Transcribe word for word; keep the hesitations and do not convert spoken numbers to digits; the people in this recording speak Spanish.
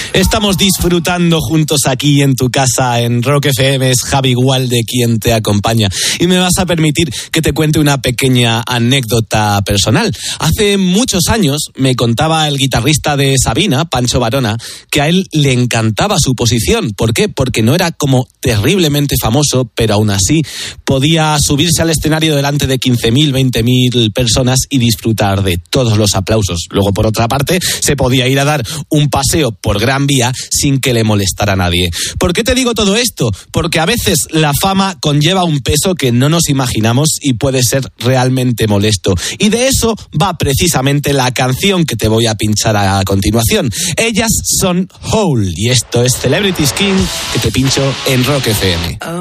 Estamos disfrutando juntos aquí en tu casa en Rock F M. Es Javi Gualde quien te acompaña. Y me vas a permitir que te cuente una pequeña anécdota personal. Hace muchos años me contaba el guitarrista de Sabina, Pancho Varona, que a él le encantaba su posición. ¿Por qué? Porque no era como terriblemente famoso, pero aún así podía subirse al escenario delante de quince mil, veinte mil personas y disfrutar de todos los aplausos. Luego, por otra parte, se podía ir a dar un paseo por Gran Vía sin que le molestara a nadie. ¿Por qué te digo todo esto? Porque a veces la fama conlleva un peso que no nos imaginamos y puede ser realmente molesto. Y de eso va precisamente la canción que te voy a pinchar a continuación. Ellas son Hole y esto es Celebrity Skin, que te pincho en Rock F M.